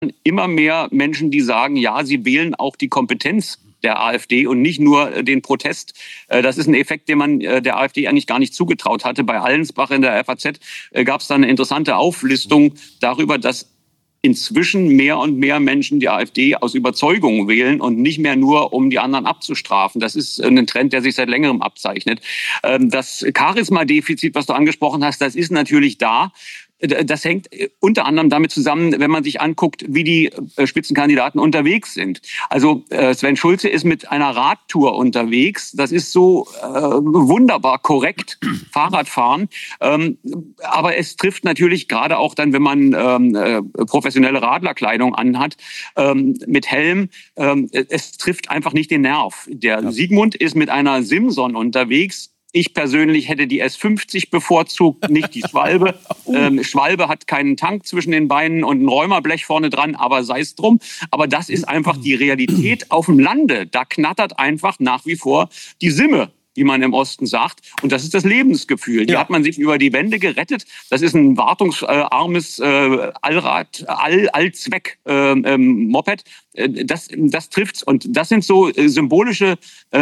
immer mehr Menschen, die sagen, ja, sie wählen auch die Kompetenz der AfD und nicht nur den Protest. Das ist ein Effekt, den man der AfD eigentlich gar nicht zugetraut hatte. Bei Allensbach in der FAZ gab es da eine interessante Auflistung darüber, dass inzwischen mehr und mehr Menschen die AfD aus Überzeugung wählen und nicht mehr nur, um die anderen abzustrafen. Das ist ein Trend, der sich seit längerem abzeichnet. Das Charisma-Defizit, was du angesprochen hast, das ist natürlich da. Das hängt unter anderem damit zusammen, wenn man sich anguckt, wie die Spitzenkandidaten unterwegs sind. Also Sven Schulze ist mit einer Radtour unterwegs. Das ist so wunderbar korrekt, Fahrradfahren. Aber es trifft natürlich gerade auch dann, wenn man professionelle Radlerkleidung anhat, mit Helm, es trifft einfach nicht den Nerv. Der Sigmund ist mit einer Simson unterwegs. Ich persönlich hätte die S50 bevorzugt, nicht die Schwalbe. Schwalbe hat keinen Tank zwischen den Beinen und ein Räumerblech vorne dran, aber sei es drum. Aber das ist einfach die Realität auf dem Lande. Da knattert einfach nach wie vor die Simme, wie man im Osten sagt. Und das ist das Lebensgefühl. Die hat man sich über die Wände gerettet. Das ist ein wartungsarmes Allzweck-Moped. Das trifft's. Und das sind so symbolische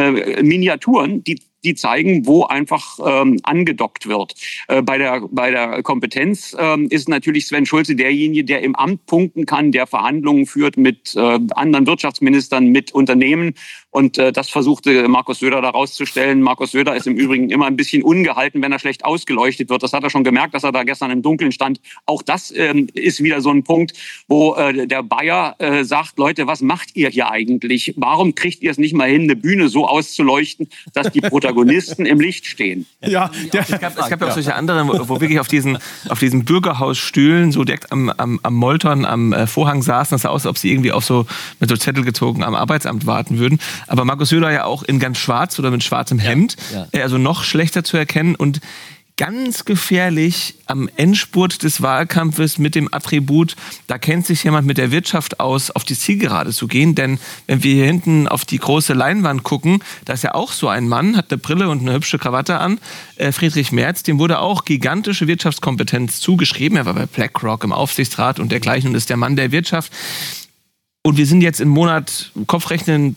Miniaturen, die zeigen, wo einfach angedockt wird. Bei der Kompetenz ist natürlich Sven Schulze derjenige, der im Amt punkten kann, der Verhandlungen führt mit anderen Wirtschaftsministern, mit Unternehmen. Und das versuchte Markus Söder da rauszustellen. Markus Söder ist im Übrigen immer ein bisschen ungehalten, wenn er schlecht ausgeleuchtet wird. Das hat er schon gemerkt, dass er da gestern im Dunkeln stand. Auch das ist wieder so ein Punkt, wo der Bayer sagt, Leute, was macht ihr hier eigentlich? Warum kriegt ihr es nicht mal hin, eine Bühne so auszuleuchten, dass die Protagonisten im Licht stehen? Ja, es gab ja auch solche anderen, wo wirklich auf diesen Bürgerhausstühlen so direkt am Molton, am Vorhang saßen. Das sah aus, als ob sie irgendwie auch so mit so Zettel gezogen am Arbeitsamt warten würden. Aber Markus Söder ja auch in ganz schwarz oder mit schwarzem Hemd, also noch schlechter zu erkennen und ganz gefährlich am Endspurt des Wahlkampfes mit dem Attribut, da kennt sich jemand mit der Wirtschaft aus, auf die Zielgerade zu gehen. Denn wenn wir hier hinten auf die große Leinwand gucken, da ist ja auch so ein Mann, hat eine Brille und eine hübsche Krawatte an, Friedrich Merz, dem wurde auch gigantische Wirtschaftskompetenz zugeschrieben. Er war bei BlackRock im Aufsichtsrat und dergleichen und ist der Mann der Wirtschaft. Und wir sind jetzt im Monat, Kopfrechnen,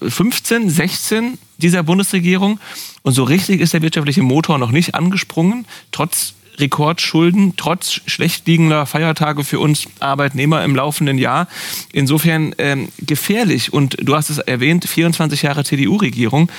15, 16 dieser Bundesregierung. Und so richtig ist der wirtschaftliche Motor noch nicht angesprungen, trotz Rekordschulden, trotz schlecht liegender Feiertage für uns Arbeitnehmer im laufenden Jahr. Insofern gefährlich. Und du hast es erwähnt, 24 Jahre CDU-Regierung.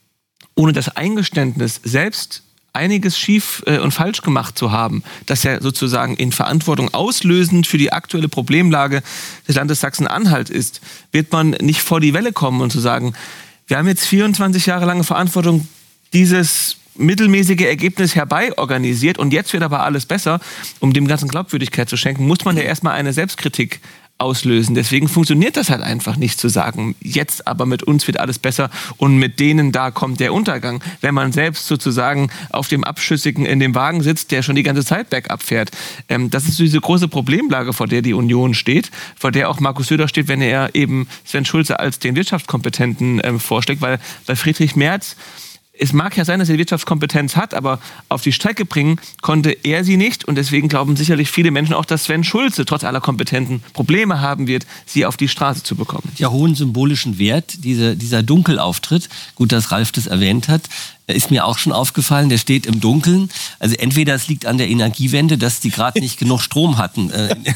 Ohne das Eingeständnis, selbst einiges schief und falsch gemacht zu haben, das ja sozusagen in Verantwortung auslösend für die aktuelle Problemlage des Landes Sachsen-Anhalt ist, wird man nicht vor die Welle kommen und zu sagen, wir haben jetzt 24 Jahre lange Verantwortung, dieses mittelmäßige Ergebnis herbei organisiert und jetzt wird aber alles besser. Um dem Ganzen Glaubwürdigkeit zu schenken, muss man ja erstmal eine Selbstkritik auslösen. Deswegen funktioniert das halt einfach nicht zu sagen, jetzt aber mit uns wird alles besser und mit denen da kommt der Untergang. Wenn man selbst sozusagen auf dem Abschüssigen in dem Wagen sitzt, der schon die ganze Zeit bergab fährt. Das ist diese große Problemlage, vor der die Union steht, vor der auch Markus Söder steht, wenn er eben Sven Schulze als den Wirtschaftskompetenten vorschlägt, weil bei Friedrich Merz, es mag ja sein, dass er Wirtschaftskompetenz hat, aber auf die Strecke bringen konnte er sie nicht. Und deswegen glauben sicherlich viele Menschen auch, dass Sven Schulze trotz aller Kompetenten Probleme haben wird, sie auf die Straße zu bekommen. Ja, hohen symbolischen Wert, dieser Dunkelauftritt, gut, dass Ralf das erwähnt hat, ist mir auch schon aufgefallen, der steht im Dunkeln. Also entweder es liegt an der Energiewende, dass die gerade nicht genug Strom hatten.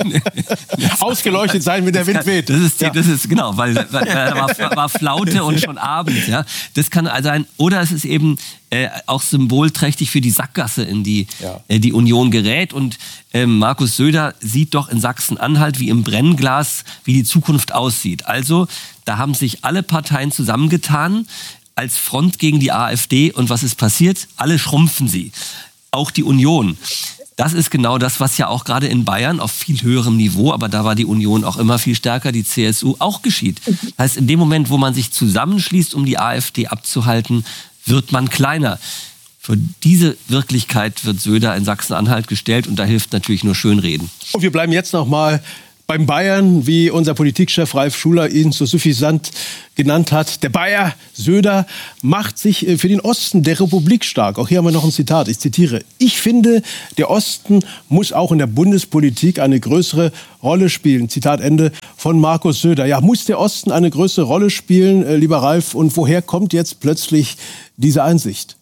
Ausgeleuchtet sein, wenn der Wind weht. Das ist genau, weil da war Flaute und schon Abend. Ja. Das kann also sein. Oder es ist eben auch symbolträchtig für die Sackgasse, in die die Union gerät. Und Markus Söder sieht doch in Sachsen-Anhalt wie im Brennglas, wie die Zukunft aussieht. Also da haben sich alle Parteien zusammengetan als Front gegen die AfD. Und was ist passiert? Alle schrumpfen sie. Auch die Union. Das ist genau das, was ja auch gerade in Bayern auf viel höherem Niveau, aber da war die Union auch immer viel stärker, die CSU, auch geschieht. Das heißt, in dem Moment, wo man sich zusammenschließt, um die AfD abzuhalten, wird man kleiner. Für diese Wirklichkeit wird Söder in Sachsen-Anhalt gestellt und da hilft natürlich nur Schönreden. Und wir bleiben jetzt noch mal beim Bayern, wie unser Politikchef Ralf Schuler ihn so suffisant genannt hat. Der Bayer Söder macht sich für den Osten der Republik stark. Auch hier haben wir noch ein Zitat. Ich zitiere: Ich finde, der Osten muss auch in der Bundespolitik eine größere Rolle spielen. Zitat Ende von Markus Söder. Ja, muss der Osten eine größere Rolle spielen, lieber Ralf? Und woher kommt jetzt plötzlich diese Einsicht?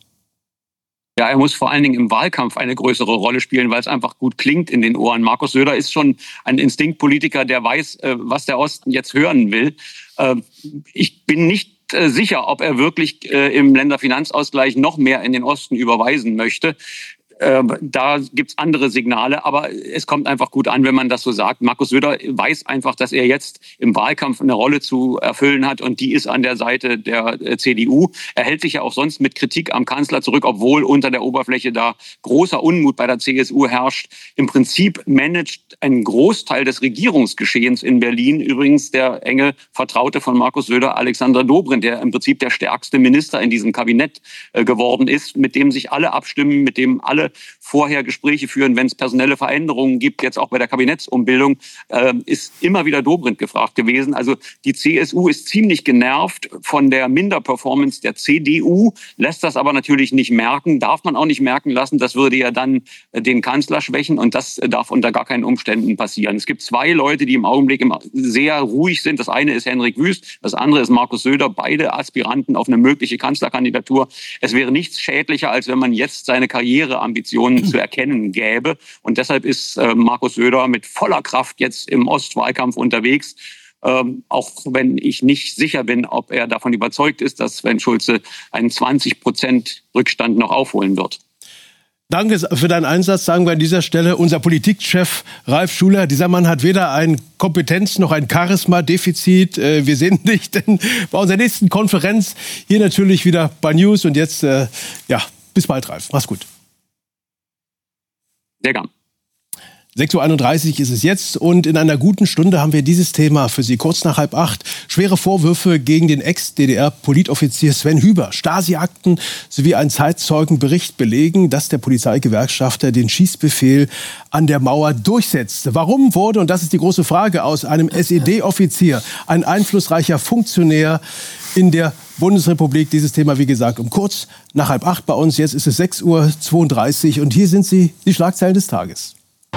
Ja, er muss vor allen Dingen im Wahlkampf eine größere Rolle spielen, weil es einfach gut klingt in den Ohren. Markus Söder ist schon ein Instinktpolitiker, der weiß, was der Osten jetzt hören will. Ich bin nicht sicher, ob er wirklich im Länderfinanzausgleich noch mehr in den Osten überweisen möchte. Da gibt's andere Signale, aber es kommt einfach gut an, wenn man das so sagt. Markus Söder weiß einfach, dass er jetzt im Wahlkampf eine Rolle zu erfüllen hat und die ist an der Seite der CDU. Er hält sich ja auch sonst mit Kritik am Kanzler zurück, obwohl unter der Oberfläche da großer Unmut bei der CSU herrscht. Im Prinzip managt einen Großteil des Regierungsgeschehens in Berlin übrigens der enge Vertraute von Markus Söder, Alexander Dobrindt, der im Prinzip der stärkste Minister in diesem Kabinett geworden ist, mit dem sich alle abstimmen, mit dem alle vorher Gespräche führen, wenn es personelle Veränderungen gibt, jetzt auch bei der Kabinettsumbildung, ist immer wieder Dobrindt gefragt gewesen. Also die CSU ist ziemlich genervt von der Minderperformance der CDU, lässt das aber natürlich nicht merken, darf man auch nicht merken lassen, das würde ja dann den Kanzler schwächen und das darf unter gar keinen Umständen passieren. Es gibt zwei Leute, die im Augenblick sehr ruhig sind. Das eine ist Henrik Wüst, das andere ist Markus Söder, beide Aspiranten auf eine mögliche Kanzlerkandidatur. Es wäre nichts schädlicher, als wenn man jetzt seine Karriereambitionen zu erkennen gäbe. Und deshalb ist Markus Söder mit voller Kraft jetzt im Ostwahlkampf unterwegs. Auch wenn ich nicht sicher bin, ob er davon überzeugt ist, dass Sven Schulze einen 20% Rückstand noch aufholen wird. Danke für deinen Einsatz, sagen wir an dieser Stelle. Unser Politikchef Ralf Schuler, dieser Mann hat weder ein Kompetenz- noch ein Charisma-Defizit. Wir sehen dich denn bei unserer nächsten Konferenz hier natürlich wieder bei News. Und jetzt, bis bald, Ralf. Mach's gut. Sehr gern. 6.31 Uhr ist es jetzt und in einer guten Stunde haben wir dieses Thema für Sie. Kurz nach 7:30 schwere Vorwürfe gegen den Ex-DDR-Politoffizier Sven Hüber. Stasi-Akten sowie ein Zeitzeugenbericht belegen, dass der Polizeigewerkschafter den Schießbefehl an der Mauer durchsetzte. Warum wurde, und das ist die große Frage, aus einem SED-Offizier ein einflussreicher Funktionär in der Bundesrepublik? Dieses Thema, wie gesagt, um kurz nach 7:30 bei uns. Jetzt ist es 6.32 Uhr und hier sind sie, die Schlagzeilen des Tages.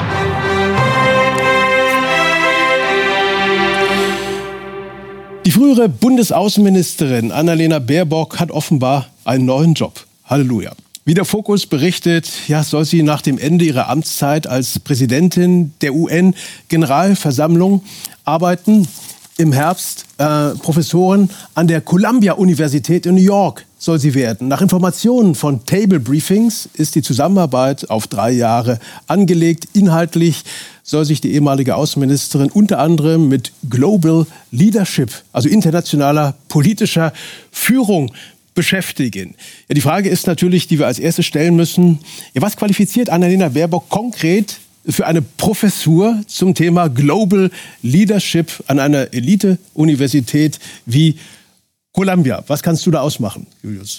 Die frühere Bundesaußenministerin Annalena Baerbock hat offenbar einen neuen Job. Halleluja. Wie der Fokus berichtet, soll sie nach dem Ende ihrer Amtszeit als Präsidentin der UN-Generalversammlung arbeiten. Im Herbst Professorin an der Columbia-Universität in New York soll sie werden. Nach Informationen von Table Briefings ist die Zusammenarbeit auf 3 Jahre angelegt. Inhaltlich soll sich die ehemalige Außenministerin unter anderem mit Global Leadership, also internationaler politischer Führung, beschäftigen. Ja, die Frage ist natürlich, die wir als erstes stellen müssen, was qualifiziert Annalena Baerbock konkret für eine Professur zum Thema Global Leadership an einer Elite-Universität wie Columbia? Was kannst du da ausmachen, Julius?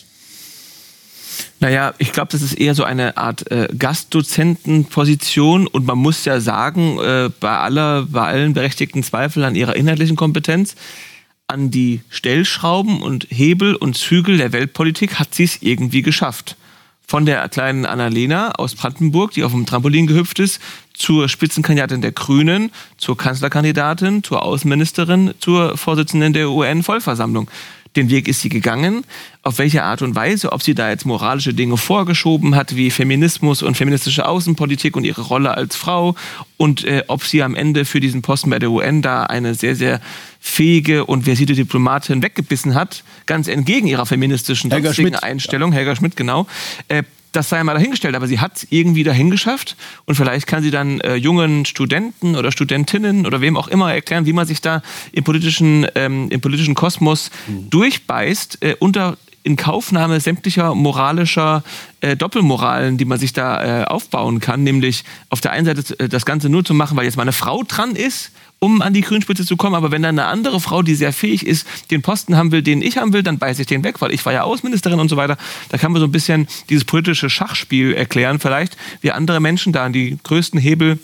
Naja, ich glaube, das ist eher so eine Art Gastdozentenposition und man muss ja sagen, bei allen berechtigten Zweifeln an ihrer inhaltlichen Kompetenz, an die Stellschrauben und Hebel und Zügel der Weltpolitik hat sie es irgendwie geschafft. Von der kleinen Annalena aus Brandenburg, die auf dem Trampolin gehüpft ist, zur Spitzenkandidatin der Grünen, zur Kanzlerkandidatin, zur Außenministerin, zur Vorsitzenden der UN-Vollversammlung. Den Weg ist sie gegangen. Auf welche Art und Weise, ob sie da jetzt moralische Dinge vorgeschoben hat, wie Feminismus und feministische Außenpolitik und ihre Rolle als Frau und ob sie am Ende für diesen Posten bei der UN da eine sehr, sehr fähige und versierte Diplomatin weggebissen hat, ganz entgegen ihrer feministischen Einstellung, Helga Schmidt, genau, das sei mal dahingestellt, aber sie hat es irgendwie dahin geschafft und vielleicht kann sie dann jungen Studenten oder Studentinnen oder wem auch immer erklären, wie man sich da im politischen Kosmos durchbeißt, unter Inkaufnahme sämtlicher moralischer Doppelmoralen, die man sich da aufbauen kann, nämlich auf der einen Seite das Ganze nur zu machen, weil jetzt mal eine Frau dran ist, um an die Grünspitze zu kommen, aber wenn dann eine andere Frau, die sehr fähig ist, den Posten haben will, den ich haben will, dann beiße ich den weg, weil ich war ja Außenministerin und so weiter. Da kann man so ein bisschen dieses politische Schachspiel erklären, vielleicht wie andere Menschen da an die größten Hebel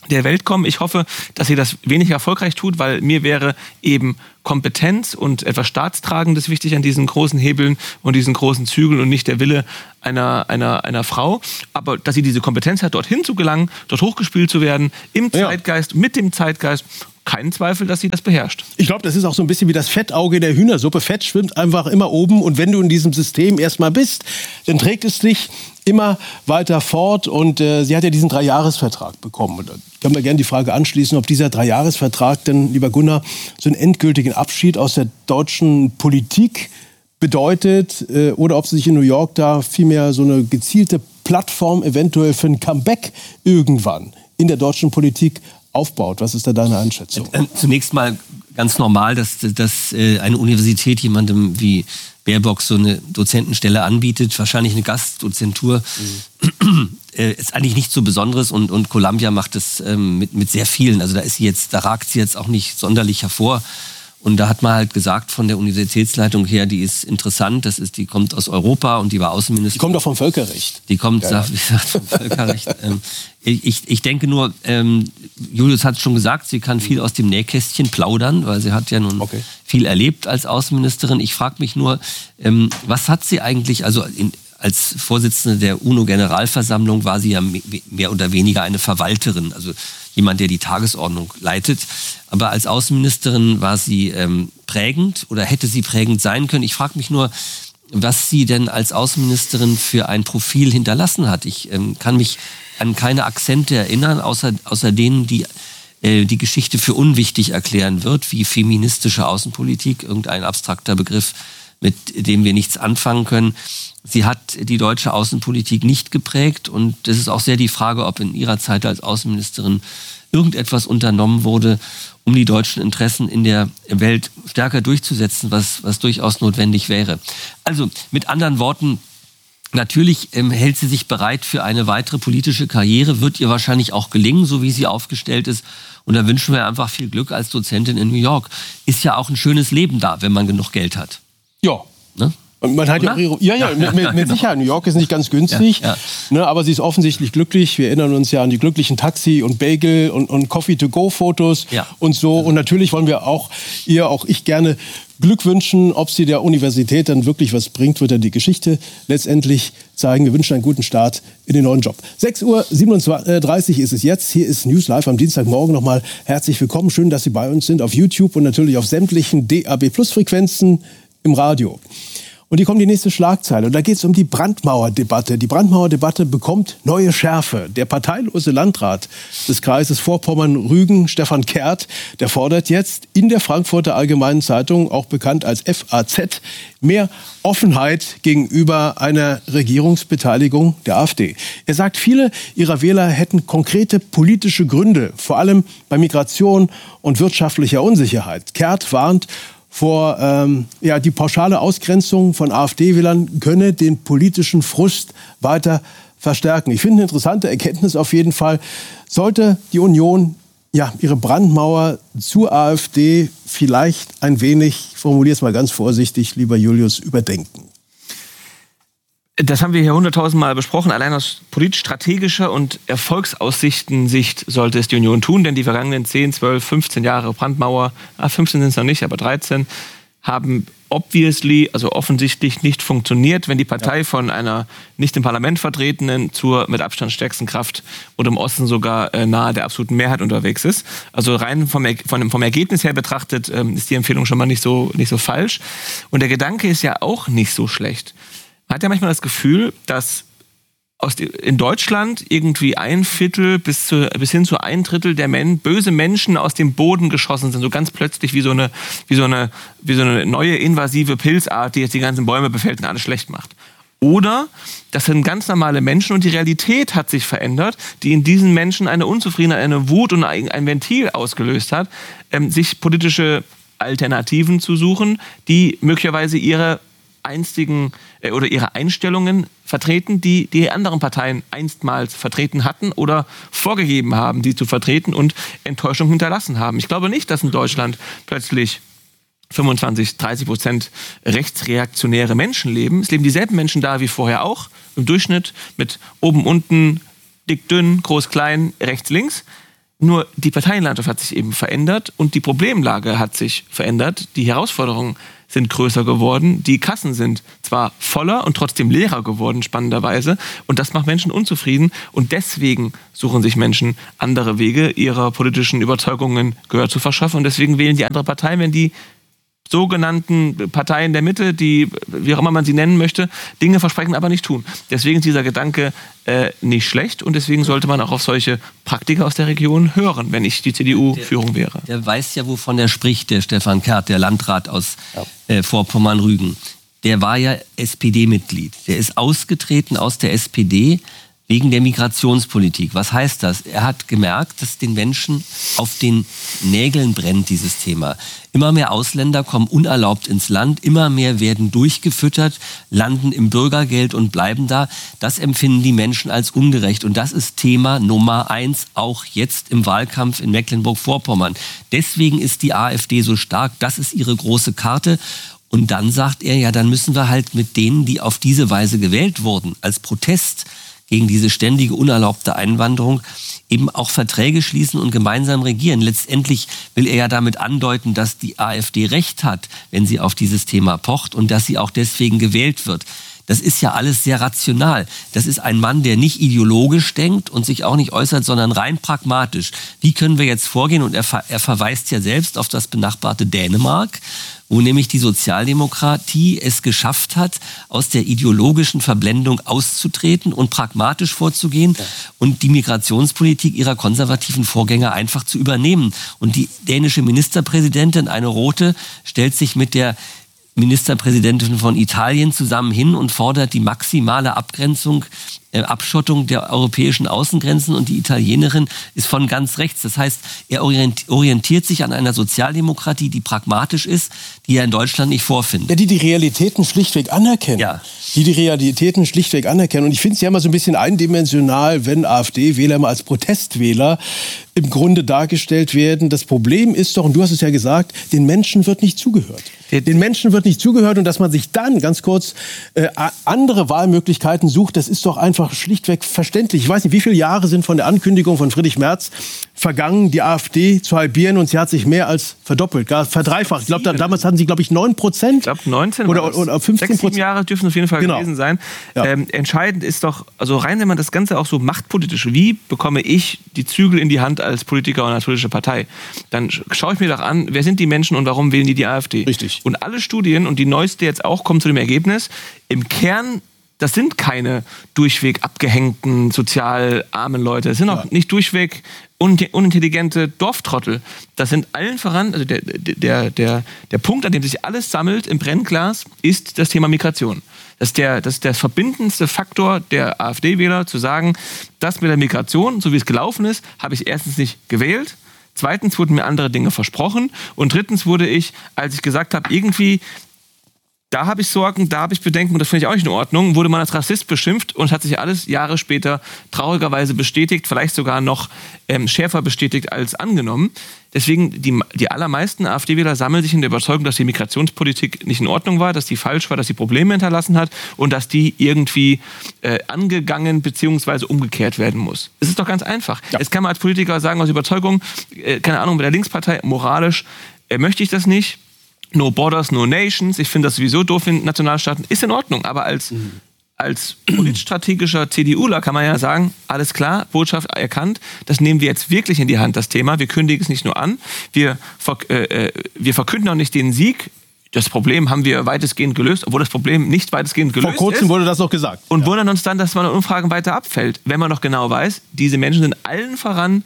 der Welt kommen. Ich hoffe, dass sie das wenig erfolgreich tut, weil mir wäre eben Kompetenz und etwas Staatstragendes wichtig an diesen großen Hebeln und diesen großen Zügeln und nicht der Wille einer Frau. Aber dass sie diese Kompetenz hat, dorthin zu gelangen, dort hochgespielt zu werden, im Zeitgeist, mit dem Zeitgeist, keinen Zweifel, dass sie das beherrscht. Ich glaube, das ist auch so ein bisschen wie das Fettauge der Hühnersuppe. Fett schwimmt einfach immer oben und wenn du in diesem System erstmal bist, dann trägt es dich immer weiter fort und sie hat ja diesen 3-Jahres-Vertrag bekommen. Und da können wir gerne die Frage anschließen, ob dieser 3-Jahres-Vertrag denn, lieber Gunnar, so einen endgültigen Abschied aus der deutschen Politik bedeutet oder ob sie sich in New York da vielmehr so eine gezielte Plattform eventuell für ein Comeback irgendwann in der deutschen Politik aufbaut. Was ist da deine Einschätzung? Zunächst mal ganz normal, dass eine Universität jemandem wie Baerbock so eine Dozentenstelle anbietet, wahrscheinlich eine Gastdozentur, ist eigentlich nichts so Besonderes und Columbia macht das mit sehr vielen. Also da ragt sie jetzt auch nicht sonderlich hervor. Und da hat man halt gesagt von der Universitätsleitung her, die ist interessant, die kommt aus Europa und die war Außenministerin. Die kommt doch vom Völkerrecht. Die kommt, wie gesagt, vom Völkerrecht. Ich denke nur, Julius hat es schon gesagt, sie kann viel aus dem Nähkästchen plaudern, weil sie hat ja nun viel erlebt als Außenministerin. Ich frage mich nur, was hat sie eigentlich, als Vorsitzende der UNO-Generalversammlung war sie ja mehr oder weniger eine Verwalterin, also jemand, der die Tagesordnung leitet. Aber als Außenministerin war sie prägend oder hätte sie prägend sein können. Ich frage mich nur, was sie denn als Außenministerin für ein Profil hinterlassen hat. Ich kann mich an keine Akzente erinnern, außer denen, die die Geschichte für unwichtig erklären wird, wie feministische Außenpolitik, irgendein abstrakter Begriff, mit dem wir nichts anfangen können. Sie hat die deutsche Außenpolitik nicht geprägt und es ist auch sehr die Frage, ob in ihrer Zeit als Außenministerin irgendetwas unternommen wurde, um die deutschen Interessen in der Welt stärker durchzusetzen, was durchaus notwendig wäre. Also mit anderen Worten, natürlich hält sie sich bereit für eine weitere politische Karriere, wird ihr wahrscheinlich auch gelingen, so wie sie aufgestellt ist. Und da wünschen wir einfach viel Glück als Dozentin in New York. Ist ja auch ein schönes Leben da, wenn man genug Geld hat. Ja. Ne? Und man hat mit Sicherheit. New York ist nicht ganz günstig, ne, aber sie ist offensichtlich glücklich. Wir erinnern uns ja an die glücklichen Taxi- und Bagel- und Coffee-to-go-Fotos und so. Und natürlich wollen wir auch ich gerne Glück wünschen. Ob sie der Universität dann wirklich was bringt, wird dann die Geschichte letztendlich zeigen. Wir wünschen einen guten Start in den neuen Job. 6:37 Uhr ist es jetzt. Hier ist News Live am Dienstagmorgen. Nochmal herzlich willkommen. Schön, dass Sie bei uns sind auf YouTube und natürlich auf sämtlichen DAB+-Frequenzen im Radio. Und hier kommt die nächste Schlagzeile. Und da geht es um die Brandmauerdebatte. Die Brandmauerdebatte bekommt neue Schärfe. Der parteilose Landrat des Kreises Vorpommern-Rügen, Stefan Kehrt, der fordert jetzt in der Frankfurter Allgemeinen Zeitung, auch bekannt als FAZ, mehr Offenheit gegenüber einer Regierungsbeteiligung der AfD. Er sagt, viele ihrer Wähler hätten konkrete politische Gründe, vor allem bei Migration und wirtschaftlicher Unsicherheit. Kehrt warnt vor die pauschale Ausgrenzung von AfD-Wählern könne den politischen Frust weiter verstärken. Ich finde eine interessante Erkenntnis auf jeden Fall. Sollte die Union ihre Brandmauer zur AfD vielleicht ein wenig, ich formuliere es mal ganz vorsichtig, lieber Julius, überdenken? Das haben wir hier 100.000 Mal besprochen. Allein aus politisch-strategischer und Erfolgsaussichten-Sicht sollte es die Union tun, denn die vergangenen 10, 12, 15 Jahre Brandmauer, 15 sind es noch nicht, aber 13, haben offensichtlich nicht funktioniert, wenn die Partei von einer nicht im Parlament vertretenen zur mit Abstand stärksten Kraft oder im Osten sogar nahe der absoluten Mehrheit unterwegs ist. Also rein vom Ergebnis her betrachtet ist die Empfehlung schon mal nicht so falsch. Und der Gedanke ist ja auch nicht so schlecht. Man hat ja manchmal das Gefühl, dass in Deutschland irgendwie 1/4 bis hin zu 1/3 der böse Menschen aus dem Boden geschossen sind, so ganz plötzlich wie so eine neue invasive Pilzart, die jetzt die ganzen Bäume befällt und alles schlecht macht. Oder das sind ganz normale Menschen und die Realität hat sich verändert, die in diesen Menschen eine Unzufriedenheit, eine Wut und ein Ventil ausgelöst hat, sich politische Alternativen zu suchen, die möglicherweise ihre Einstellungen vertreten, die die anderen Parteien einstmals vertreten hatten oder vorgegeben haben, die zu vertreten und Enttäuschung hinterlassen haben. Ich glaube nicht, dass in Deutschland plötzlich 25-30% rechtsreaktionäre Menschen leben. Es leben dieselben Menschen da wie vorher auch, im Durchschnitt mit oben, unten, dick, dünn, groß, klein, rechts, links. Nur die Parteienlandschaft hat sich eben verändert und die Problemlage hat sich verändert. Die Herausforderungen sind größer geworden. Die Kassen sind zwar voller und trotzdem leerer geworden, spannenderweise. Und das macht Menschen unzufrieden. Und deswegen suchen sich Menschen andere Wege, ihrer politischen Überzeugungen Gehör zu verschaffen. Und deswegen wählen die andere Parteien, wenn die sogenannten Parteien der Mitte, die, wie auch immer man sie nennen möchte, Dinge versprechen, aber nicht tun. Deswegen ist dieser Gedanke nicht schlecht und deswegen sollte man auch auf solche Praktiker aus der Region hören, wenn ich die CDU-Führung wäre. Der weiß ja, wovon er spricht, der Stefan Kert, der Landrat aus Vorpommern-Rügen. Der war ja SPD-Mitglied. Der ist ausgetreten aus der SPD wegen der Migrationspolitik. Was heißt das? Er hat gemerkt, dass den Menschen auf den Nägeln brennt, dieses Thema. Immer mehr Ausländer kommen unerlaubt ins Land, immer mehr werden durchgefüttert, landen im Bürgergeld und bleiben da. Das empfinden die Menschen als ungerecht. Und das ist Thema Nummer 1, auch jetzt im Wahlkampf in Mecklenburg-Vorpommern. Deswegen ist die AfD so stark, das ist ihre große Karte. Und dann sagt er, ja, dann müssen wir halt mit denen, die auf diese Weise gewählt wurden, als Protest gegen diese ständige unerlaubte Einwanderung, eben auch Verträge schließen und gemeinsam regieren. Letztendlich will er ja damit andeuten, dass die AfD recht hat, wenn sie auf dieses Thema pocht und dass sie auch deswegen gewählt wird. Das ist ja alles sehr rational. Das ist ein Mann, der nicht ideologisch denkt und sich auch nicht äußert, sondern rein pragmatisch. Wie können wir jetzt vorgehen? Und er verweist ja selbst auf das benachbarte Dänemark, wo nämlich die Sozialdemokratie es geschafft hat, aus der ideologischen Verblendung auszutreten und pragmatisch vorzugehen und die Migrationspolitik ihrer konservativen Vorgänger einfach zu übernehmen. Und die dänische Ministerpräsidentin, eine Rote, stellt sich mit der Ministerpräsidentin von Italien zusammen hin und fordert die maximale Abschottung der europäischen Außengrenzen und die Italienerin ist von ganz rechts. Das heißt, er orientiert sich an einer Sozialdemokratie, die pragmatisch ist, die er in Deutschland nicht vorfindet. Ja, die Realitäten schlichtweg anerkennen. Ja. Die Realitäten schlichtweg anerkennen. Und ich finde es ja immer so ein bisschen eindimensional, wenn AfD-Wähler mal als Protestwähler im Grunde dargestellt werden. Das Problem ist doch, und du hast es ja gesagt, den Menschen wird nicht zugehört. Den Menschen wird nicht zugehört und dass man sich dann, ganz kurz, andere Wahlmöglichkeiten sucht, das ist doch einfach schlichtweg verständlich. Ich weiß nicht, wie viele Jahre sind von der Ankündigung von Friedrich Merz vergangen, die AfD zu halbieren und sie hat sich mehr als verdoppelt, gar verdreifacht. Ich glaube, damals hatten sie, glaube ich, 9%. Ich glaube, 19 oder 15%. 6, 7 Jahre dürfen auf jeden Fall gewesen sein. Ja. Entscheidend ist doch, also rein, wenn man das Ganze auch so machtpolitisch, wie bekomme ich die Zügel in die Hand als Politiker und als politische Partei? Dann schaue ich mir doch an, wer sind die Menschen und warum wählen die AfD? Richtig. Und alle Studien, und die neueste jetzt auch, kommen zu dem Ergebnis, im Kern, das sind keine durchweg abgehängten, sozial armen Leute. Das sind auch nicht durchweg unintelligente Dorftrottel. Das sind allen voran, also der Punkt, an dem sich alles sammelt im Brennglas, ist das Thema Migration. Das ist der verbindendste Faktor der AfD-Wähler, zu sagen, das mit der Migration, so wie es gelaufen ist, habe ich erstens nicht gewählt. Zweitens wurden mir andere Dinge versprochen. Und drittens wurde ich, als ich gesagt habe, irgendwie, da habe ich Sorgen, da habe ich Bedenken und das finde ich auch nicht in Ordnung, wurde man als Rassist beschimpft und es hat sich alles Jahre später traurigerweise bestätigt, vielleicht sogar noch schärfer bestätigt als angenommen. Deswegen, die allermeisten AfD-Wähler sammeln sich in der Überzeugung, dass die Migrationspolitik nicht in Ordnung war, dass die falsch war, dass sie Probleme hinterlassen hat und dass die irgendwie angegangen bzw. umgekehrt werden muss. Es ist doch ganz einfach. Ja. Es kann man als Politiker sagen, aus Überzeugung, keine Ahnung, bei der Linkspartei, moralisch möchte ich das nicht. No Borders, no Nations. Ich finde das sowieso doof in Nationalstaaten. Ist in Ordnung, aber als politstrategischer CDUler kann man ja sagen, alles klar, Botschaft erkannt, das nehmen wir jetzt wirklich in die Hand, das Thema. Wir kündigen es nicht nur an, wir verkünden auch nicht den Sieg. Das Problem haben wir weitestgehend gelöst, obwohl das Problem nicht weitestgehend gelöst ist. Vor kurzem wurde das noch gesagt. Und wundern uns dann, dass man in Umfragen weiter abfällt. Wenn man doch genau weiß, diese Menschen sind allen voran,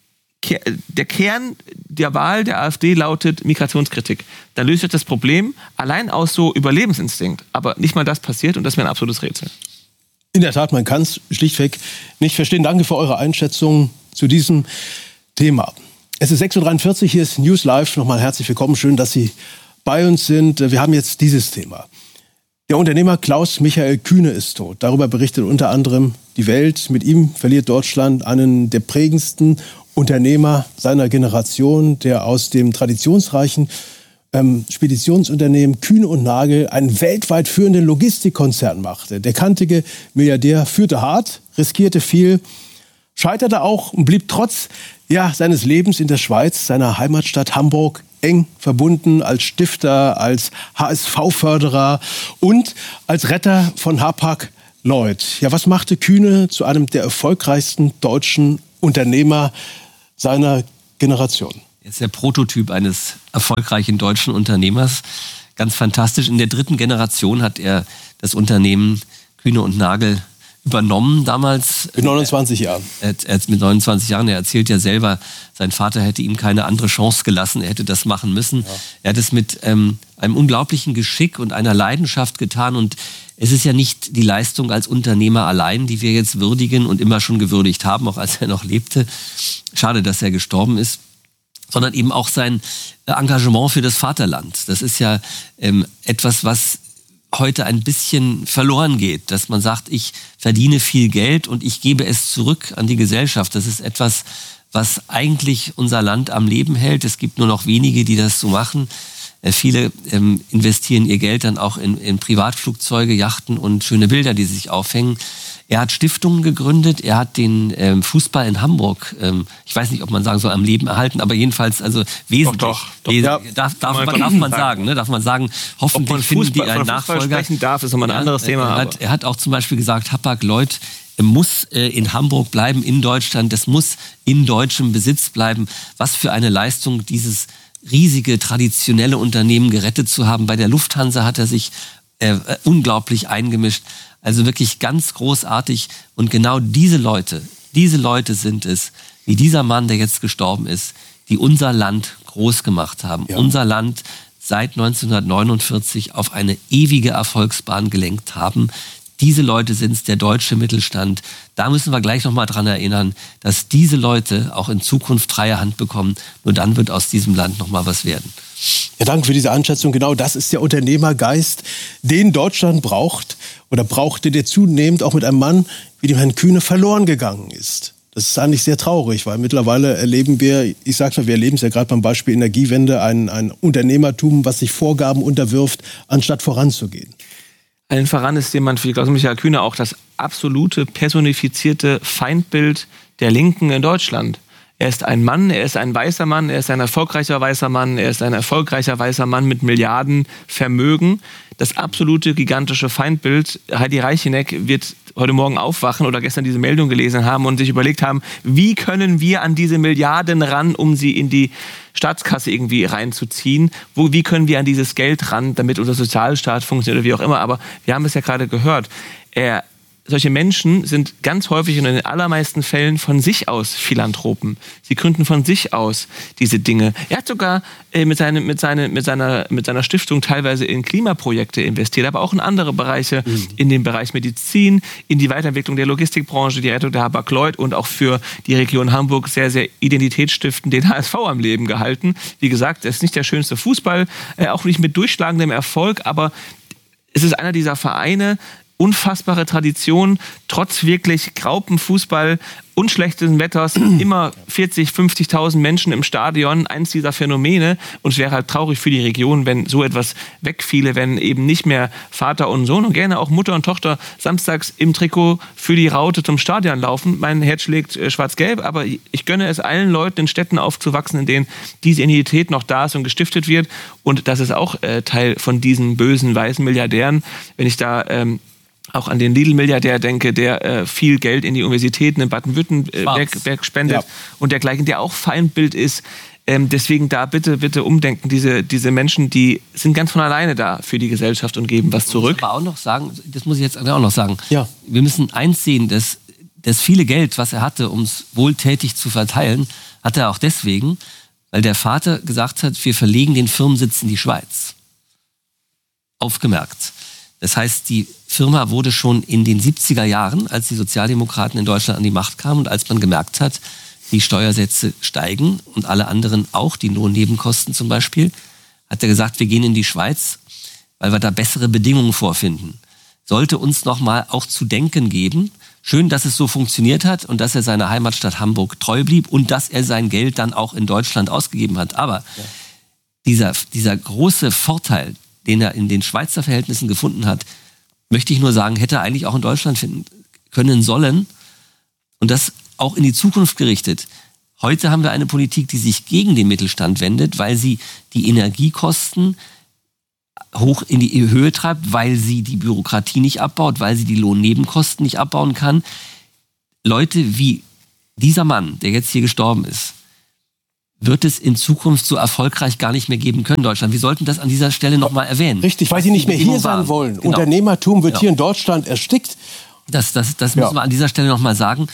der Kern der Wahl der AfD lautet Migrationskritik. Dann löst sich das Problem allein aus so Überlebensinstinkt. Aber nicht mal das passiert und das wäre ein absolutes Rätsel. In der Tat, man kann es schlichtweg nicht verstehen. Danke für eure Einschätzung zu diesem Thema. Es ist 6.43 Uhr, hier ist News Live. Nochmal herzlich willkommen, schön, dass Sie bei uns sind. Wir haben jetzt dieses Thema. Der Unternehmer Klaus Michael Kühne ist tot. Darüber berichtet unter anderem die Welt. Mit ihm verliert Deutschland einen der prägendsten Unternehmer seiner Generation, der aus dem traditionsreichen Speditionsunternehmen Kühne und Nagel einen weltweit führenden Logistikkonzern machte. Der kantige Milliardär führte hart, riskierte viel, scheiterte auch und blieb trotz seines Lebens in der Schweiz, seiner Heimatstadt Hamburg, eng verbunden als Stifter, als HSV-Förderer und als Retter von Hapag-Lloyd. Ja, was machte Kühne zu einem der erfolgreichsten deutschen Unternehmer seiner Generation? Er ist der Prototyp eines erfolgreichen deutschen Unternehmers. Ganz fantastisch. In der 3. Generation hat er das Unternehmen Kühne und Nagel übernommen damals. Mit 29 Jahren. Mit 29 Jahren. Er erzählt ja selber, sein Vater hätte ihm keine andere Chance gelassen. Er hätte das machen müssen. Ja. Er hat es mit einem unglaublichen Geschick und einer Leidenschaft getan. Und es ist ja nicht die Leistung als Unternehmer allein, die wir jetzt würdigen und immer schon gewürdigt haben, auch als er noch lebte. Schade, dass er gestorben ist. Sondern eben auch sein Engagement für das Vaterland. Das ist ja etwas, was heute ein bisschen verloren geht, dass man sagt, ich verdiene viel Geld und ich gebe es zurück an die Gesellschaft. Das ist etwas, was eigentlich unser Land am Leben hält. Es gibt nur noch wenige, die das so machen. Viele investieren ihr Geld dann auch in Privatflugzeuge, Yachten und schöne Bilder, die sie sich aufhängen. Er hat Stiftungen gegründet, er hat den Fußball in Hamburg, ich weiß nicht, ob man sagen soll, am Leben erhalten, aber jedenfalls also wesentlich. Doch. Darf man sagen, ne? Darf man sagen, hoffentlich finden die einen Nachfolger. Sprechen darf, ist nochmal ein anderes Thema. Er hat auch zum Beispiel gesagt, Hapag-Lloyd muss in Hamburg bleiben, in Deutschland, das muss in deutschem Besitz bleiben. Was für eine Leistung, dieses riesige, traditionelle Unternehmen gerettet zu haben. Bei der Lufthansa hat er sich unglaublich eingemischt. Also wirklich ganz großartig. Und genau diese Leute sind es, wie dieser Mann, der jetzt gestorben ist, die unser Land groß gemacht haben. Ja. Unser Land seit 1949 auf eine ewige Erfolgsbahn gelenkt haben. Diese Leute sind es, der deutsche Mittelstand. Da müssen wir gleich nochmal dran erinnern, dass diese Leute auch in Zukunft freie Hand bekommen. Nur dann wird aus diesem Land nochmal was werden. Ja, danke für diese Einschätzung. Genau das ist der Unternehmergeist, den Deutschland braucht oder brauchte, der zunehmend auch mit einem Mann wie dem Herrn Kühne verloren gegangen ist. Das ist eigentlich sehr traurig, weil mittlerweile erleben wir, wir erleben es ja gerade beim Beispiel Energiewende, ein Unternehmertum, was sich Vorgaben unterwirft, anstatt voranzugehen. Allen voran ist jemand wie Klaus-Michael Kühne auch das absolute personifizierte Feindbild der Linken in Deutschland. Er ist ein Mann, er ist ein weißer Mann, er ist ein erfolgreicher weißer Mann, er ist ein erfolgreicher weißer Mann mit Milliardenvermögen. Das absolute gigantische Feindbild. Heidi Reicheneck wird heute Morgen aufwachen oder gestern diese Meldung gelesen haben und sich überlegt haben, wie können wir an diese Milliarden ran, um sie in die Staatskasse irgendwie reinzuziehen? Wie können wir an dieses Geld ran, damit unser Sozialstaat funktioniert oder wie auch immer? Aber wir haben es ja gerade gehört. Solche Menschen sind ganz häufig und in den allermeisten Fällen von sich aus Philanthropen. Sie gründen von sich aus diese Dinge. Er hat sogar mit seiner Stiftung teilweise in Klimaprojekte investiert, aber auch in andere Bereiche, in den Bereich Medizin, in die Weiterentwicklung der Logistikbranche, die Rettung der Hapag-Lloyd und auch für die Region Hamburg sehr, sehr identitätsstiftend den HSV am Leben gehalten. Wie gesagt, es ist nicht der schönste Fußball, auch nicht mit durchschlagendem Erfolg, aber es ist einer dieser Vereine, unfassbare Tradition, trotz wirklich Graupenfußball und schlechten Wetters, immer 40, 50.000 Menschen im Stadion, eins dieser Phänomene. Und es wäre halt traurig für die Region, wenn so etwas wegfiele, wenn eben nicht mehr Vater und Sohn und gerne auch Mutter und Tochter samstags im Trikot für die Raute zum Stadion laufen. Mein Herz schlägt schwarz-gelb, aber ich gönne es allen Leuten in Städten aufzuwachsen, in denen diese Identität noch da ist und gestiftet wird. Und das ist auch Teil von diesen bösen, weißen Milliardären. Wenn ich da auch an den Lidl-Milliardär denke, der viel Geld in die Universitäten in Baden-Württemberg spendet und dergleichen, der auch Feindbild ist. Deswegen da bitte umdenken. Diese Menschen, die sind ganz von alleine da für die Gesellschaft und geben was zurück. Ich muss aber auch noch sagen, das muss ich jetzt auch noch sagen, ja. Wir müssen eins sehen, dass das viele Geld, was er hatte, um es wohltätig zu verteilen, hat er auch deswegen, weil der Vater gesagt hat, wir verlegen den Firmensitz in die Schweiz. Aufgemerkt. Das heißt, die Firma wurde schon in den 70er Jahren, als die Sozialdemokraten in Deutschland an die Macht kamen und als man gemerkt hat, die Steuersätze steigen und alle anderen auch, die Lohnnebenkosten zum Beispiel, hat er gesagt, wir gehen in die Schweiz, weil wir da bessere Bedingungen vorfinden. Sollte uns nochmal auch zu denken geben. Schön, dass es so funktioniert hat und dass er seiner Heimatstadt Hamburg treu blieb und dass er sein Geld dann auch in Deutschland ausgegeben hat. Aber dieser große Vorteil, den er in den Schweizer Verhältnissen gefunden hat, möchte ich nur sagen, hätte er eigentlich auch in Deutschland finden können sollen. Und das auch in die Zukunft gerichtet. Heute haben wir eine Politik, die sich gegen den Mittelstand wendet, weil sie die Energiekosten hoch in die Höhe treibt, weil sie die Bürokratie nicht abbaut, weil sie die Lohnnebenkosten nicht abbauen kann. Leute wie dieser Mann, der jetzt hier gestorben ist, wird es in Zukunft so erfolgreich gar nicht mehr geben können in Deutschland. Wir sollten das an dieser Stelle nochmal erwähnen. Richtig, weil sie nicht mehr hier sein wollen. Genau. Unternehmertum wird hier in Deutschland erstickt. Das müssen wir an dieser Stelle nochmal sagen,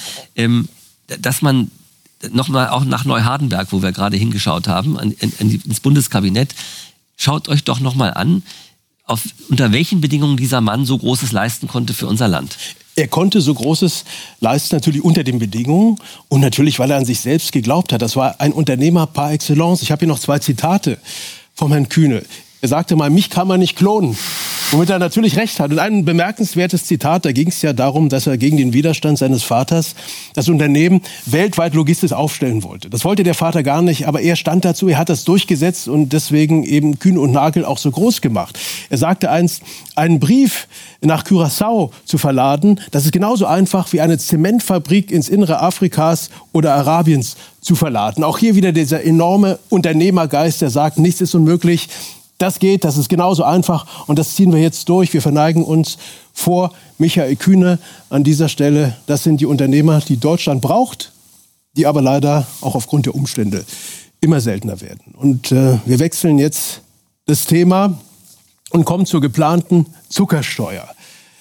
dass man nochmal auch nach Neuhardenberg, wo wir gerade hingeschaut haben, ins Bundeskabinett, schaut euch doch nochmal an, unter welchen Bedingungen dieser Mann so Großes leisten konnte für unser Land. Er konnte so Großes leisten, natürlich unter den Bedingungen und natürlich, weil er an sich selbst geglaubt hat. Das war ein Unternehmer par excellence. Ich habe hier noch 2 Zitate vom Herrn Kühne. Er sagte mal, mich kann man nicht klonen. Womit er natürlich recht hat. Und ein bemerkenswertes Zitat, da ging es ja darum, dass er gegen den Widerstand seines Vaters das Unternehmen weltweit logistisch aufstellen wollte. Das wollte der Vater gar nicht, aber er stand dazu, er hat das durchgesetzt und deswegen eben Kühn und Nagel auch so groß gemacht. Er sagte einst, einen Brief nach Curaçao zu verladen, das ist genauso einfach wie eine Zementfabrik ins Innere Afrikas oder Arabiens zu verladen. Auch hier wieder dieser enorme Unternehmergeist, der sagt, nichts ist unmöglich. Das geht, das ist genauso einfach und das ziehen wir jetzt durch. Wir verneigen uns vor Michael Kühne an dieser Stelle. Das sind die Unternehmer, die Deutschland braucht, die aber leider auch aufgrund der Umstände immer seltener werden. Und wir wechseln jetzt das Thema und kommen zur geplanten Zuckersteuer.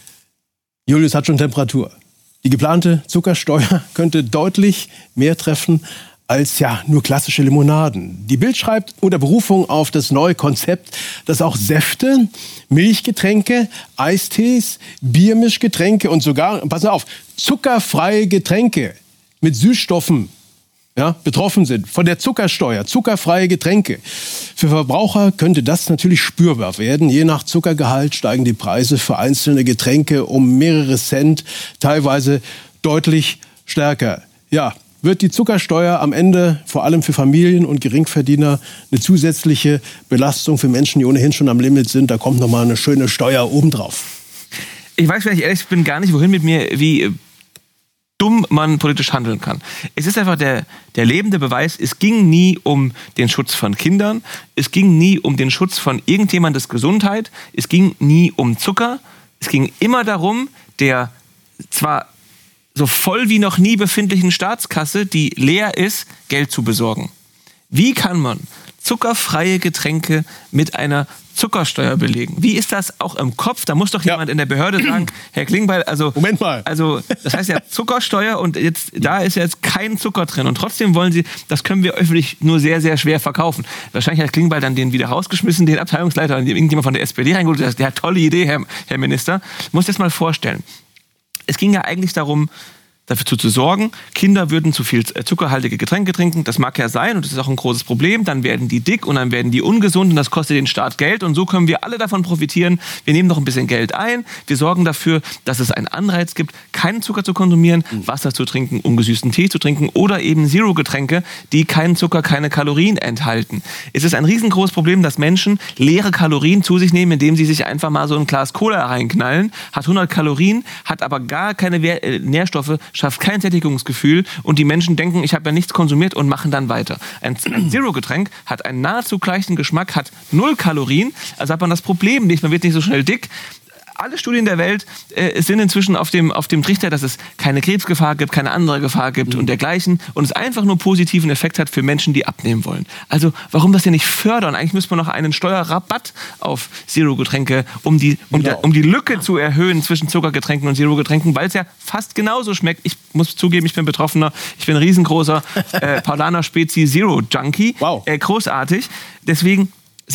Julius hat schon Temperatur. Die geplante Zuckersteuer könnte deutlich mehr treffen als nur klassische Limonaden. Die Bild schreibt unter Berufung auf das neue Konzept, dass auch Säfte, Milchgetränke, Eistees, Biermischgetränke und sogar, pass auf, zuckerfreie Getränke mit Süßstoffen betroffen sind von der Zuckersteuer, zuckerfreie Getränke. Für Verbraucher könnte das natürlich spürbar werden. Je nach Zuckergehalt steigen die Preise für einzelne Getränke um mehrere Cent, teilweise deutlich stärker. Wird die Zuckersteuer am Ende vor allem für Familien und Geringverdiener eine zusätzliche Belastung für Menschen, die ohnehin schon am Limit sind? Da kommt nochmal eine schöne Steuer obendrauf. Ich weiß, wenn ich ehrlich bin, gar nicht, wohin mit mir, wie dumm man politisch handeln kann. Es ist einfach der lebende Beweis, es ging nie um den Schutz von Kindern, es ging nie um den Schutz von irgendjemandes Gesundheit, es ging nie um Zucker, es ging immer darum, der zwar so voll wie noch nie befindlichen Staatskasse, die leer ist, Geld zu besorgen. Wie kann man zuckerfreie Getränke mit einer Zuckersteuer belegen? Wie ist das auch im Kopf? Da muss doch jemand in der Behörde sagen, Herr Klingbeil, Moment mal. Also das heißt ja Zuckersteuer und da ist ja jetzt kein Zucker drin. Und trotzdem wollen Sie, das können wir öffentlich nur sehr, sehr schwer verkaufen. Wahrscheinlich hat Klingbeil dann den wieder rausgeschmissen, den Abteilungsleiter, irgendjemand von der SPD reingeholt. Der hat tolle Idee, Herr Minister. Muss das mal vorstellen. Es ging ja eigentlich darum, dafür zu sorgen, Kinder würden zu viel zuckerhaltige Getränke trinken. Das mag ja sein und das ist auch ein großes Problem. Dann werden die dick und dann werden die ungesund und das kostet den Staat Geld. Und so können wir alle davon profitieren. Wir nehmen noch ein bisschen Geld ein. Wir sorgen dafür, dass es einen Anreiz gibt, keinen Zucker zu konsumieren, Wasser zu trinken, ungesüßten Tee zu trinken oder eben Zero-Getränke, die keinen Zucker, keine Kalorien enthalten. Es ist ein riesengroßes Problem, dass Menschen leere Kalorien zu sich nehmen, indem sie sich einfach mal so ein Glas Cola reinknallen, hat 100 Kalorien, hat aber gar keine Nährstoffe, schafft kein Sättigungsgefühl und die Menschen denken, ich habe ja nichts konsumiert und machen dann weiter. Ein Zero-Getränk hat einen nahezu gleichen Geschmack, hat 0 Kalorien, also hat man das Problem nicht, man wird nicht so schnell dick. Alle Studien der Welt sind inzwischen auf dem Trichter, dass es keine Krebsgefahr gibt, keine andere Gefahr gibt und dergleichen und es einfach nur positiven Effekt hat für Menschen, die abnehmen wollen. Also warum das ja nicht fördern? Eigentlich müsste man noch einen Steuerrabatt auf Zero-Getränke, um die Lücke zu erhöhen zwischen Zuckergetränken und Zero-Getränken, weil es ja fast genauso schmeckt. Ich muss zugeben, ich bin Betroffener, ich bin ein riesengroßer Paulaner Spezi Zero-Junkie. Wow. Großartig. Deswegen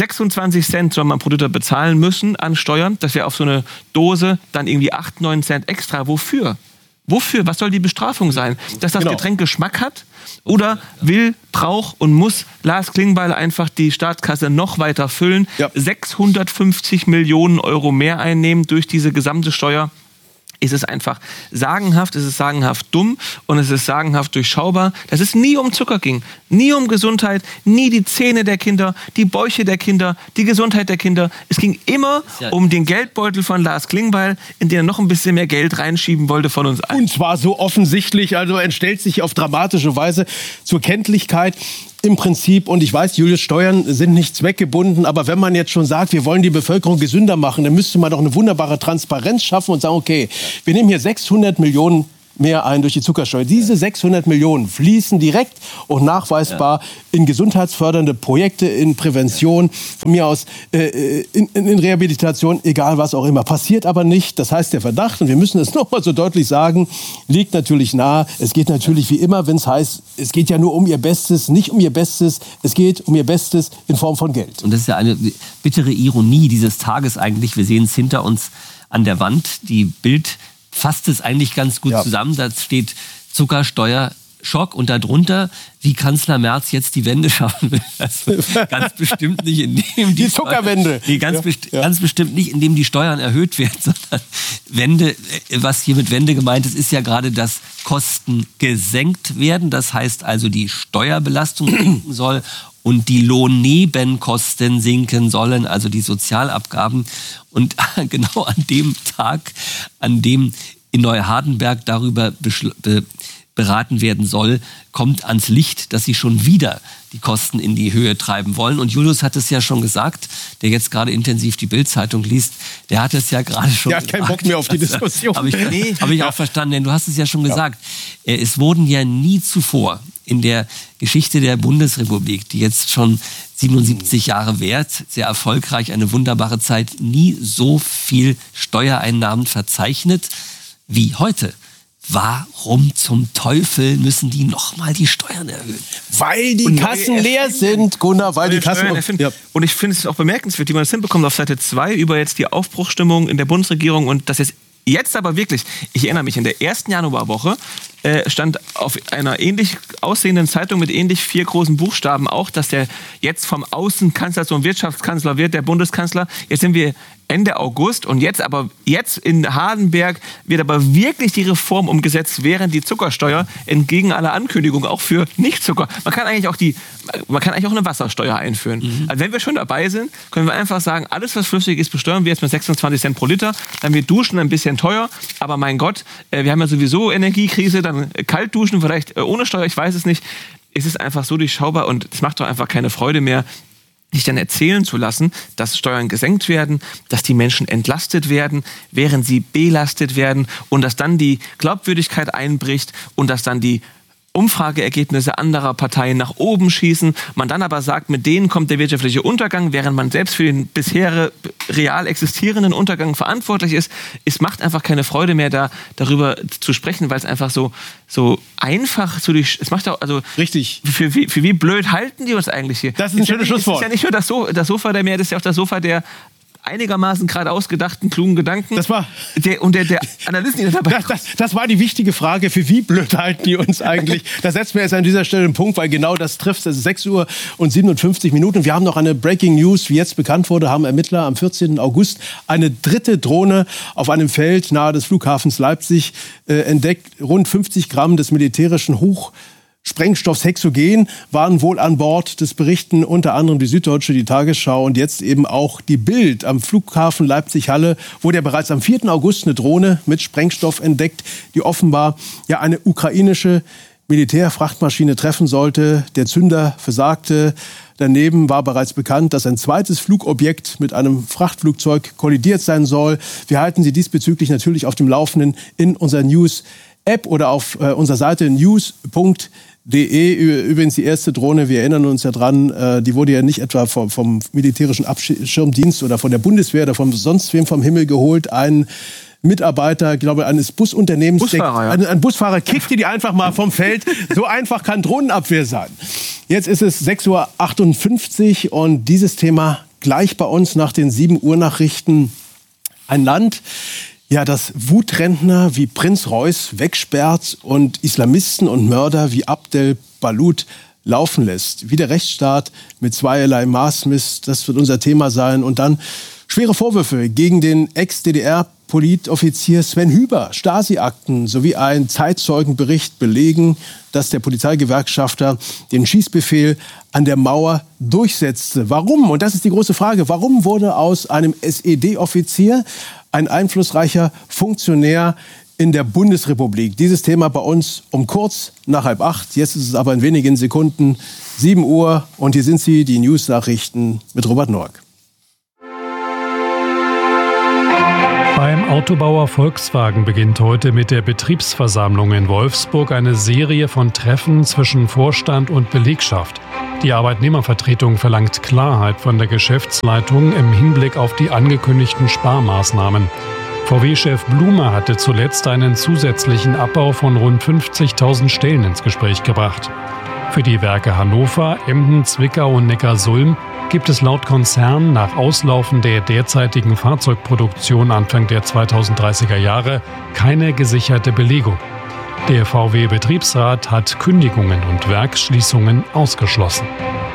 26 Cent soll man pro Liter bezahlen müssen an Steuern. Das wäre auf so eine Dose dann irgendwie 8, 9 Cent extra. Wofür? Wofür? Was soll die Bestrafung sein? Dass das Getränk Geschmack hat? Oder braucht und muss Lars Klingbeil einfach die Staatskasse noch weiter füllen? 650 Millionen Euro mehr einnehmen durch diese gesamte Steuer. ist es einfach sagenhaft, es ist sagenhaft dumm und es ist sagenhaft durchschaubar, dass es nie um Zucker ging, nie um Gesundheit, nie die Zähne der Kinder, die Bäuche der Kinder, die Gesundheit der Kinder. Es ging immer um den Geldbeutel von Lars Klingbeil, in den er noch ein bisschen mehr Geld reinschieben wollte von uns allen. Und zwar so offensichtlich, also entstellt sich auf dramatische Weise zur Kenntlichkeit. Im Prinzip, und ich weiß, Julius, Steuern sind nicht zweckgebunden, aber wenn man jetzt schon sagt, wir wollen die Bevölkerung gesünder machen, dann müsste man doch eine wunderbare Transparenz schaffen und sagen, okay, wir nehmen hier 600 Millionen mehr ein durch die Zuckersteuer. Diese 600 Millionen fließen direkt und nachweisbar in gesundheitsfördernde Projekte, in Prävention, von mir aus in Rehabilitation, egal was auch immer. Passiert aber nicht. Das heißt, der Verdacht, und wir müssen es nochmal so deutlich sagen, liegt natürlich nahe. Es geht natürlich wie immer, wenn es heißt, es geht ja nur um ihr Bestes, nicht um ihr Bestes, es geht um ihr Bestes in Form von Geld. Und das ist ja eine bittere Ironie dieses Tages eigentlich. Wir sehen es hinter uns an der Wand. Die Bild fasst es eigentlich ganz gut zusammen. Da steht Zuckersteuerschock und darunter, wie Kanzler Merz jetzt die Wende schaffen will. Also ganz bestimmt nicht, indem die Zuckerwende. Ganz bestimmt nicht, indem die Steuern erhöht werden, sondern Wende, was hier mit Wende gemeint ist, ist ja gerade, dass Kosten gesenkt werden. Das heißt also, die Steuerbelastung sinken soll und die Lohnnebenkosten sinken sollen, also die Sozialabgaben. Und genau an dem Tag, an dem in Neuhardenberg darüber beraten werden soll, kommt ans Licht, dass sie schon wieder die Kosten in die Höhe treiben wollen. Und Julius hat es ja schon gesagt, der jetzt gerade intensiv die Bild-Zeitung liest, der hat es ja gerade schon gesagt. Der hat keinen Bock mehr auf die Diskussion. Habe ich auch verstanden, denn du hast es ja schon gesagt. Es wurden ja nie zuvor in der Geschichte der Bundesrepublik, die jetzt schon 77 Jahre währt, sehr erfolgreich, eine wunderbare Zeit, nie so viel Steuereinnahmen verzeichnet wie heute. Warum zum Teufel müssen die nochmal die Steuern erhöhen? Weil die Kassen leer sind, Gunnar, weil die Kassen... Und ich finde es auch bemerkenswert, wie man das hinbekommt auf Seite 2 über jetzt die Aufbruchsstimmung in der Bundesregierung und das jetzt aber wirklich, ich erinnere mich, in der ersten Januarwoche stand auf einer ähnlich aussehenden Zeitung mit ähnlich 4 großen Buchstaben auch, dass der jetzt vom Außenkanzler zum Wirtschaftskanzler wird, der Bundeskanzler. Jetzt sind wir Ende August und jetzt in Hardenberg wird aber wirklich die Reform umgesetzt, während die Zuckersteuer entgegen aller Ankündigungen auch für Nichtzucker. Man kann eigentlich auch eine Wassersteuer einführen. Also wenn wir schon dabei sind, können wir einfach sagen, alles was flüssig ist, besteuern wir jetzt mit 26 Cent pro Liter. Dann wird Duschen ein bisschen teuer, aber mein Gott, wir haben ja sowieso Energiekrise, dann kalt duschen, vielleicht ohne Steuer, ich weiß es nicht. Es ist einfach so durchschaubar und es macht doch einfach keine Freude mehr, sich dann erzählen zu lassen, dass Steuern gesenkt werden, dass die Menschen entlastet werden, während sie belastet werden und dass dann die Glaubwürdigkeit einbricht und dass dann die Umfrageergebnisse anderer Parteien nach oben schießen, man dann aber sagt, mit denen kommt der wirtschaftliche Untergang, während man selbst für den bisher real existierenden Untergang verantwortlich ist. Es macht einfach keine Freude mehr, darüber zu sprechen, weil es einfach so einfach es macht auch, also richtig. Für wie blöd halten die uns eigentlich hier? Das ist ein schönes Schlusswort. Es ist ja nicht nur das Sofa der Mehr, das ist ja auch das Sofa der einigermaßen gerade ausgedachten, klugen Gedanken. Das war der Analysten, die dabei das war die wichtige Frage, für wie blöd halten die uns eigentlich? Da setzen wir jetzt an dieser Stelle einen Punkt, weil genau das trifft. Es ist 6:57 Uhr. Wir haben noch eine Breaking News, wie jetzt bekannt wurde, haben Ermittler am 14. August eine dritte Drohne auf einem Feld nahe des Flughafens Leipzig entdeckt. Rund 50 Gramm des militärischen Sprengstoffs Hexogen waren wohl an Bord. Das berichten unter anderem die Süddeutsche, die Tagesschau und jetzt eben auch die Bild. Am Flughafen Leipzig-Halle wurde ja bereits am 4. August eine Drohne mit Sprengstoff entdeckt, die offenbar ja eine ukrainische Militärfrachtmaschine treffen sollte. Der Zünder versagte. Daneben war bereits bekannt, dass ein zweites Flugobjekt mit einem Frachtflugzeug kollidiert sein soll. Wir halten Sie diesbezüglich natürlich auf dem Laufenden in unserer News-App oder auf unserer Seite news.de. Übrigens die erste Drohne, wir erinnern uns ja dran, die wurde ja nicht etwa vom militärischen Abschirmdienst oder von der Bundeswehr oder von sonst wem vom Himmel geholt. Ein Mitarbeiter, glaube ich, eines Busunternehmens, Busfahrer, ein Busfahrer kickte die einfach mal vom Feld. So einfach kann Drohnenabwehr sein. Jetzt ist es 6:58 Uhr und dieses Thema gleich bei uns nach den 7 Uhr Nachrichten. Ein Land, ja, das Wutrentner wie Prinz Reuß wegsperrt und Islamisten und Mörder wie Abdel Balut laufen lässt. Wie der Rechtsstaat mit zweierlei Maß misst, das wird unser Thema sein. Und dann schwere Vorwürfe gegen den Ex-DDR-Politoffizier Sven Hüber. Stasi-Akten sowie ein Zeitzeugenbericht belegen, dass der Polizeigewerkschafter den Schießbefehl an der Mauer durchsetzte. Warum? Und das ist die große Frage. Warum wurde aus einem SED-Offizier ein einflussreicher Funktionär in der Bundesrepublik? Dieses Thema bei uns um kurz nach 7:30. Jetzt ist es aber in wenigen Sekunden 7 Uhr. Und hier sind sie, die News-Nachrichten mit Robert Noack. Beim Autobauer Volkswagen beginnt heute mit der Betriebsversammlung in Wolfsburg eine Serie von Treffen zwischen Vorstand und Belegschaft. Die Arbeitnehmervertretung verlangt Klarheit von der Geschäftsleitung im Hinblick auf die angekündigten Sparmaßnahmen. VW-Chef Blume hatte zuletzt einen zusätzlichen Abbau von rund 50.000 Stellen ins Gespräch gebracht. Für die Werke Hannover, Emden, Zwickau und Neckarsulm gibt es laut Konzern nach Auslaufen der derzeitigen Fahrzeugproduktion Anfang der 2030er Jahre keine gesicherte Belegung. Der VW-Betriebsrat hat Kündigungen und Werksschließungen ausgeschlossen.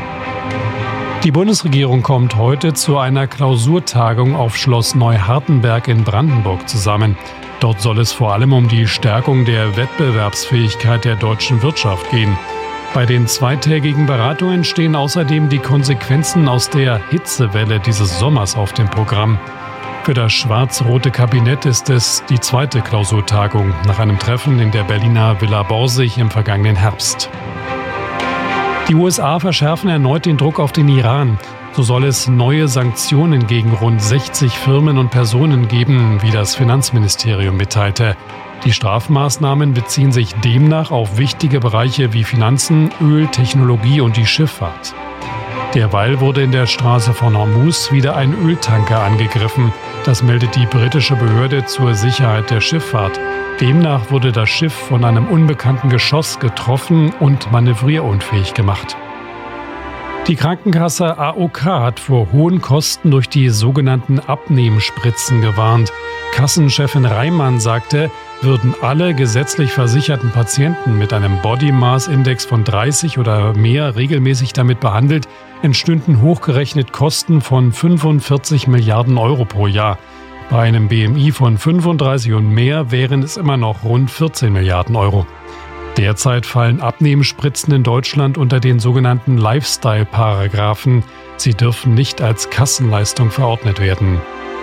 Die Bundesregierung kommt heute zu einer Klausurtagung auf Schloss Neuhardenberg in Brandenburg zusammen. Dort soll es vor allem um die Stärkung der Wettbewerbsfähigkeit der deutschen Wirtschaft gehen. Bei den zweitägigen Beratungen stehen außerdem die Konsequenzen aus der Hitzewelle dieses Sommers auf dem Programm. Für das schwarz-rote Kabinett ist es die zweite Klausurtagung nach einem Treffen in der Berliner Villa Borsig im vergangenen Herbst. Die USA verschärfen erneut den Druck auf den Iran. So soll es neue Sanktionen gegen rund 60 Firmen und Personen geben, wie das Finanzministerium mitteilte. Die Strafmaßnahmen beziehen sich demnach auf wichtige Bereiche wie Finanzen, Öl, Technologie und die Schifffahrt. Derweil wurde in der Straße von Hormuz wieder ein Öltanker angegriffen. Das meldet die britische Behörde zur Sicherheit der Schifffahrt. Demnach wurde das Schiff von einem unbekannten Geschoss getroffen und manövrierunfähig gemacht. Die Krankenkasse AOK hat vor hohen Kosten durch die sogenannten Abnehmspritzen gewarnt. Kassenchefin Reimann sagte, würden alle gesetzlich versicherten Patienten mit einem Body Mass Index von 30 oder mehr regelmäßig damit behandelt, entstünden hochgerechnet Kosten von 45 Milliarden Euro pro Jahr. Bei einem BMI von 35 und mehr wären es immer noch rund 14 Milliarden Euro. Derzeit fallen Abnehmspritzen in Deutschland unter den sogenannten Lifestyle-Paragraphen. Sie dürfen nicht als Kassenleistung verordnet werden.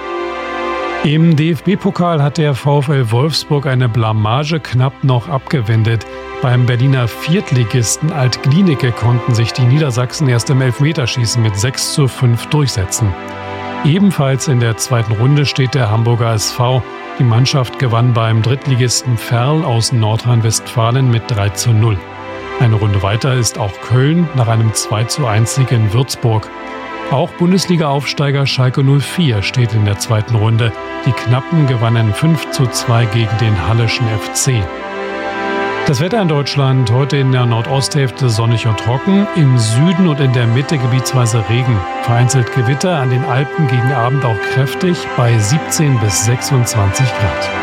Im DFB-Pokal hat der VfL Wolfsburg eine Blamage knapp noch abgewendet. Beim Berliner Viertligisten Alt-Glienicke konnten sich die Niedersachsen erst im Elfmeterschießen mit 6:5 durchsetzen. Ebenfalls in der zweiten Runde steht der Hamburger SV. Die Mannschaft gewann beim Drittligisten Verl aus Nordrhein-Westfalen mit 3:0. Eine Runde weiter ist auch Köln nach einem 2:1 in Würzburg. Auch Bundesliga-Aufsteiger Schalke 04 steht in der zweiten Runde. Die Knappen gewannen 5:2 gegen den Halleschen FC. Das Wetter in Deutschland heute in der Nordosthälfte sonnig und trocken, im Süden und in der Mitte gebietsweise Regen. Vereinzelt Gewitter, an den Alpen gegen Abend auch kräftig bei 17 bis 26 Grad.